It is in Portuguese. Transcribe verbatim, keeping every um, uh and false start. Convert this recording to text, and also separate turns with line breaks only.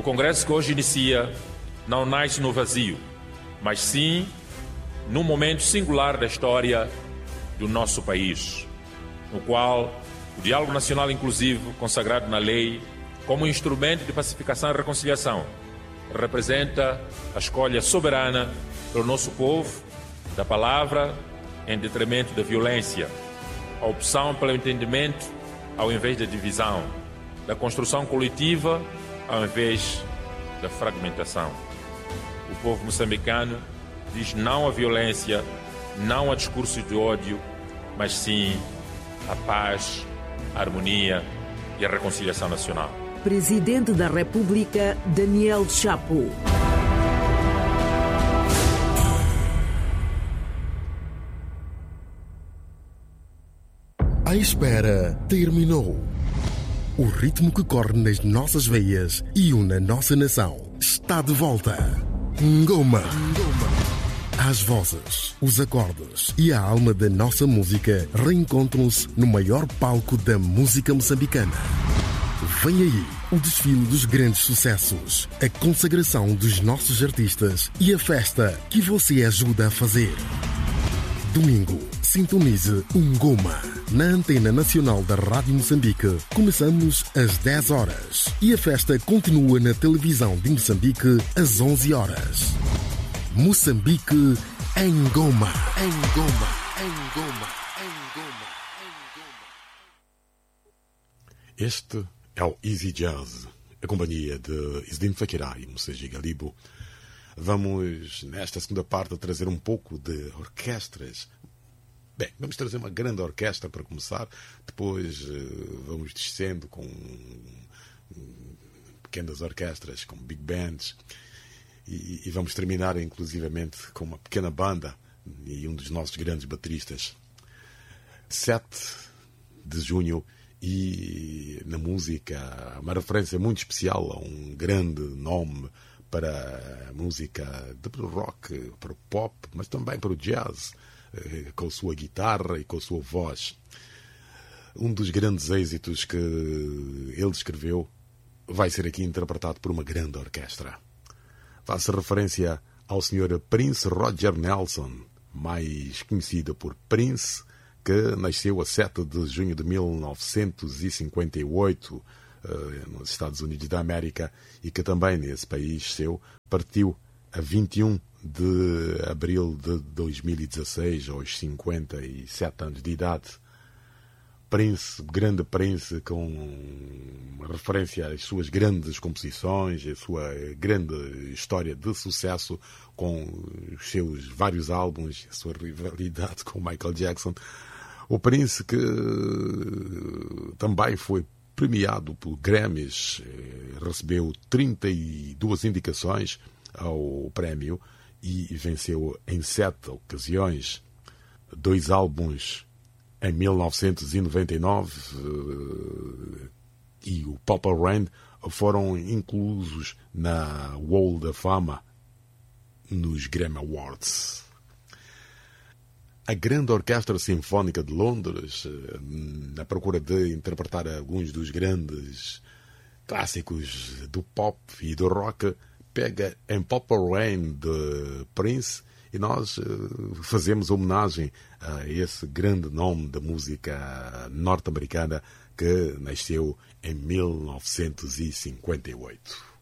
congresso que hoje inicia não nasce no vazio, mas sim num momento singular da história do nosso país, no qual o diálogo nacional inclusivo, consagrado na lei como instrumento de pacificação e reconciliação, representa a escolha soberana pelo nosso povo da palavra em detrimento da violência, a opção pelo entendimento ao invés da divisão, da construção coletiva ao invés da fragmentação. O povo moçambicano diz não à violência, não a discursos de ódio, mas sim à paz, à harmonia e à reconciliação nacional.
Presidente da República, Daniel Chapo.
A espera terminou. O ritmo que corre nas nossas veias e une a nossa nação está de volta. Ngoma. As vozes, os acordes e a alma da nossa música reencontram-se no maior palco da música moçambicana. Vem aí o desfile dos grandes sucessos, a consagração dos nossos artistas e a festa que você ajuda a fazer. Domingo, sintonize Ngoma na Antena Nacional da Rádio Moçambique. Começamos às dez horas e a festa continua na televisão de Moçambique às onze horas. Moçambique em Ngoma, em Ngoma, em Ngoma, em Ngoma, em Ngoma.
Este é o Easy Jazz, a companhia de Isdin Fakirá e Moussaji Galibo. Vamos, nesta segunda parte, trazer um pouco de orquestras. Bem, vamos trazer uma grande orquestra para começar, depois uh, vamos descendo com pequenas orquestras, com big bands, e, e vamos terminar inclusivamente com uma pequena banda e um dos nossos grandes bateristas. sete de junho, e na música, uma referência muito especial a um grande nome para a música de rock, para o pop, mas também para o jazz, com a sua guitarra e com a sua voz. Um dos grandes êxitos que ele escreveu vai ser aqui interpretado por uma grande orquestra. Faz referência ao senhor Prince Roger Nelson, mais conhecido por Prince, que nasceu a sete de junho de mil novecentos e cinquenta e oito nos Estados Unidos da América, e que também nesse país seu partiu a vinte e um de abril de dois mil e dezasseis, aos cinquenta e sete anos de idade. Prince, grande Prince, com referência às suas grandes composições, a sua grande história de sucesso com os seus vários álbuns, a sua rivalidade com Michael Jackson. O Prince, que também foi premiado por Grammys, recebeu trinta e duas indicações ao prémio e venceu em sete ocasiões. Dois álbuns em mil novecentos e noventa e nove e o Purple Rain foram inclusos na Wall da Fama nos Grammy Awards. A Grande Orquestra Sinfónica de Londres, na procura de interpretar alguns dos grandes clássicos do pop e do rock, pega em Purple Rain de Prince, e nós fazemos homenagem a esse grande nome da música norte-americana que nasceu em mil novecentos e cinquenta e oito.